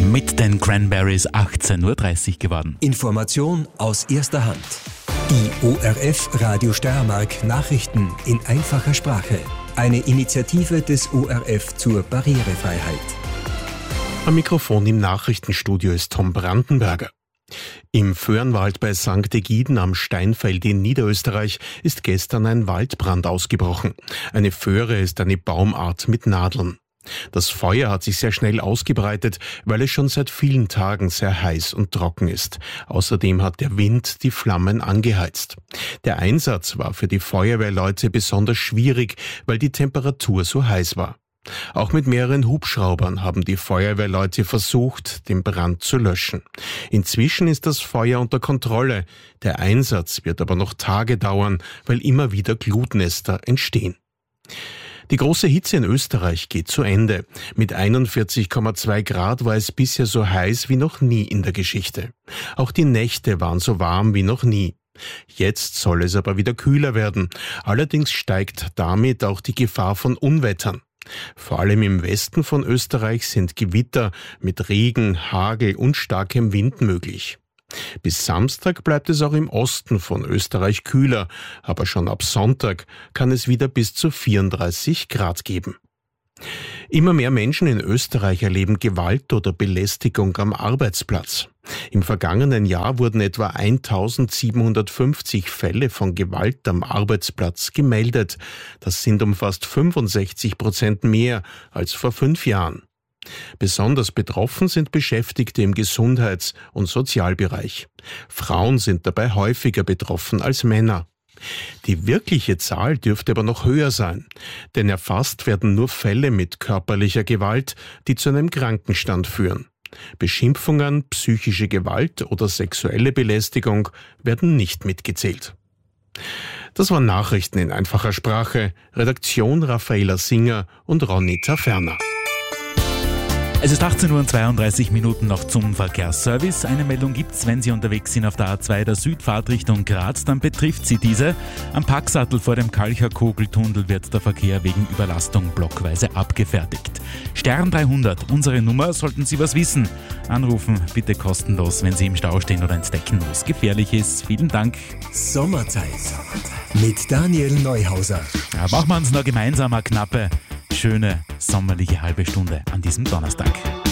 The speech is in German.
Mit den Cranberries 18.30 Uhr geworden. Information aus erster Hand. Die ORF Radio Steiermark Nachrichten in einfacher Sprache. Eine Initiative des ORF zur Barrierefreiheit. Am Mikrofon im Nachrichtenstudio ist Tom Brandenberger. Im Föhrenwald bei St. Egiden am Steinfeld in Niederösterreich ist gestern ein Waldbrand ausgebrochen. Eine Föhre ist eine Baumart mit Nadeln. Das Feuer hat sich sehr schnell ausgebreitet, weil es schon seit vielen Tagen sehr heiß und trocken ist. Außerdem hat der Wind die Flammen angeheizt. Der Einsatz war für die Feuerwehrleute besonders schwierig, weil die Temperatur so heiß war. Auch mit mehreren Hubschraubern haben die Feuerwehrleute versucht, den Brand zu löschen. Inzwischen ist das Feuer unter Kontrolle. Der Einsatz wird aber noch Tage dauern, weil immer wieder Glutnester entstehen. Die große Hitze in Österreich geht zu Ende. Mit 41,2 Grad war es bisher so heiß wie noch nie in der Geschichte. Auch die Nächte waren so warm wie noch nie. Jetzt soll es aber wieder kühler werden. Allerdings steigt damit auch die Gefahr von Unwettern. Vor allem im Westen von Österreich sind Gewitter mit Regen, Hagel und starkem Wind möglich. Bis Samstag bleibt es auch im Osten von Österreich kühler, aber schon ab Sonntag kann es wieder bis zu 34 Grad geben. Immer mehr Menschen in Österreich erleben Gewalt oder Belästigung am Arbeitsplatz. Im vergangenen Jahr wurden etwa 1750 Fälle von Gewalt am Arbeitsplatz gemeldet. Das sind um fast 65% mehr als vor 5 Jahren. Besonders betroffen sind Beschäftigte im Gesundheits- und Sozialbereich. Frauen sind dabei häufiger betroffen als Männer. Die wirkliche Zahl dürfte aber noch höher sein, denn erfasst werden nur Fälle mit körperlicher Gewalt, die zu einem Krankenstand führen. Beschimpfungen, psychische Gewalt oder sexuelle Belästigung werden nicht mitgezählt. Das waren Nachrichten in einfacher Sprache. Redaktion Raffaela Singer und Ronny Taferner. Es ist 18.32 Uhr noch zum Verkehrsservice. Eine Meldung gibt's, wenn Sie unterwegs sind auf der A2 der Südfahrt Richtung Graz, dann betrifft Sie diese. Am Packsattel vor dem Kalcher-Kogeltunnel wird der Verkehr wegen Überlastung blockweise abgefertigt. Stern 300, unsere Nummer, sollten Sie was wissen. Anrufen, bitte kostenlos, wenn Sie im Stau stehen oder entdecken, wo es gefährlich ist. Vielen Dank. Sommerzeit mit Daniel Neuhauser. Ja, machen wir uns noch gemeinsam eine knappe, schöne, sommerliche halbe Stunde an diesem Donnerstag.